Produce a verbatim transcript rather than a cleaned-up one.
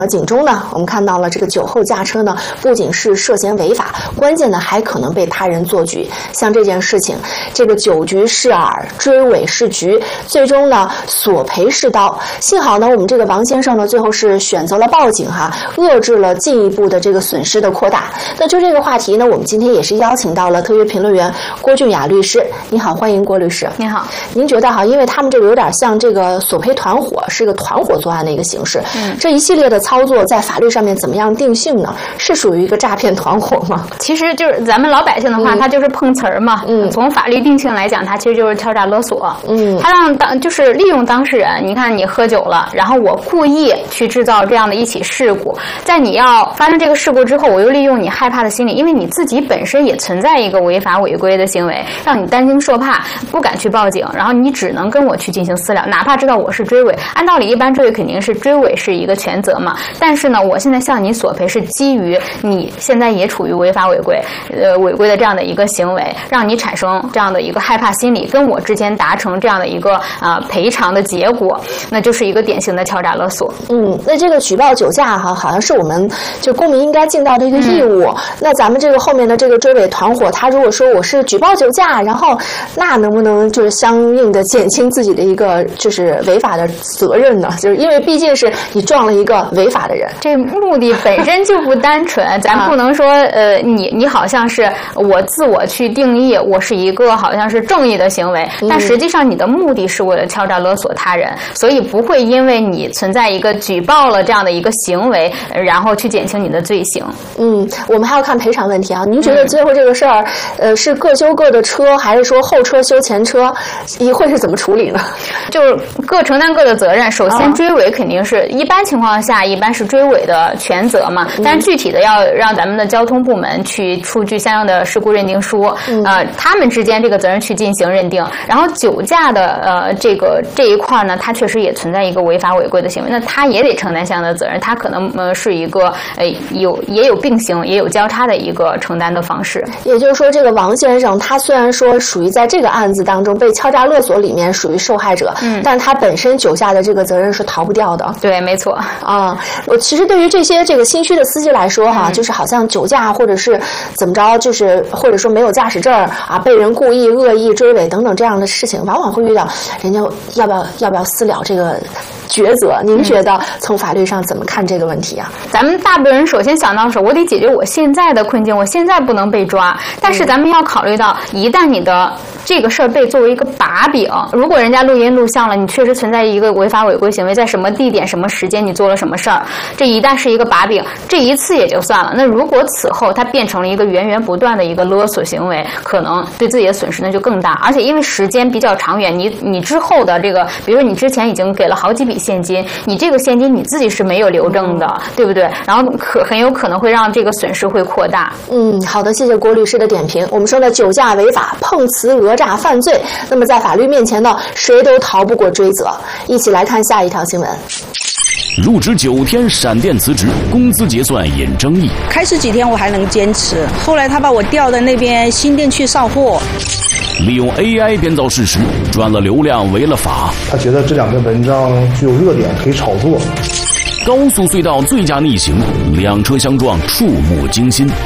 警钟呢，我们看到了这个酒后驾车呢，不仅是涉嫌违法，关键呢还可能被他人做局。像这件事情，这个酒局是饵，追尾是局，最终呢索赔是刀。幸好呢，我们这个王先生呢，最后是选择了报警哈，遏制了进一步的这个损失的扩大。那就这个话题呢，我们今天也是邀请到了特约评论员郭俊雅律师。你好，欢迎郭律师。 你好， 您觉得哈，因为他们这个有点像这个索赔团伙，是个团伙作案的一个形式，嗯，这一系列的操作在法律上面怎么样定性呢？是属于一个诈骗团伙吗？ 其实就是咱们老百姓的话，嗯、他就是碰瓷儿嘛。嗯，从法律定性来讲，他其实就是敲诈勒索。嗯，他让当就是利用当事人，你看你喝酒了，然后我故意去制造这样的一起事故，在你要发生这个事故之后，我又利用你害怕的心理，因为你自己本身也存在一个违法违规的行为，让你担惊受怕，不敢去报警，然后你只能跟我去进行私了，哪怕知道我是追尾。按道理，一般追尾肯定是追尾是一个全责嘛，但是呢，我现在向你索赔是基于你现在也处于违法违规，呃，违规的这样的一个行为，让你产生这样的一个害怕心理，跟我之间达成这样的一个啊、呃、赔偿的结果，那就是一个典型的敲诈勒索。 嗯，那这个举报酒驾哈，好像是我们就公民应该尽到的一个义务。嗯、那咱们这个后面的这个追尾团伙，他如果说我是举报酒驾，然后那能不能就是相应的减轻自己的一个就是违法的责任呢？就是因为毕竟是你撞了一个违法的人， 这目的本身就不单纯，咱不能说呃，你你好像是我自我去定义我是一个好像是正义的行为，但实际上你的目的是为了敲诈勒索他人，所以不会因为你存在一个举报了这样的一个行为，然后去减轻你的罪行。 嗯，我们还要看赔偿问题啊。您觉得最后这个事儿，呃，是各修各的车，还是说后车修前车？你会是怎么处理呢？ 就是各承担各的责任。首先追尾肯定是一般情况下一般是追尾的全责嘛，但是具体的要让咱们的交通部门去出具相应的事故认定书，嗯、呃，他们之间这个责任去进行认定。然后酒驾的呃这个这一块呢，它确实也存在一个违法违规的行为，那他也得承担相应的责任，他可能呃是一个呃有也有并行也有交叉的一个承担的方式。 也就是说，这个王先生他虽然说属于在这个案子当中被敲诈勒索里面属于受害者，嗯，但他本身酒驾的这个责任是逃不掉的。 对，没错啊。我其实对于这些这个心虚的司机来说哈，嗯、就是好像酒驾或者是怎么着，就是或者说没有驾驶证啊，被人故意恶意追尾等等这样的事情，往往会遇到人家要不要要不要私了这个抉择。您觉得从法律上怎么看这个问题啊？ 咱们大部分人首先想到的是，我得解决我现在的困境，我现在不能被抓。但是咱们要考虑到，一旦你的这个事儿被作为一个把柄，如果人家录音录像了，你确实存在一个违法违规行为，在什么地点、什么时间你做了什么事儿，这一旦是一个把柄，这一次也就算了。那如果此后它变成了一个源源不断的一个勒索行为，可能对自己的损失呢就更大。而且因为时间比较长远，你你之后的这个，比如说你之前已经给了好几笔现金，你这个现金你自己是没有留证的，对不对？然后可很有可能会让这个损失会扩大。 嗯，好的，谢谢郭律师的点评。我们说的酒驾违法、碰瓷讹诈犯罪，那么在法律面前呢，谁都逃不过追责。一起来看下一条新闻。 入职九天，闪电辞职，工资结算引争议。 开始几天我还能坚持，后来他把我调到那边新店去上货。 利用 A I 编造事实，赚了流量，违了法。 他觉得这两篇文章具有热点，可以炒作。 高速隧道醉驾逆行，两车相撞，触目惊心。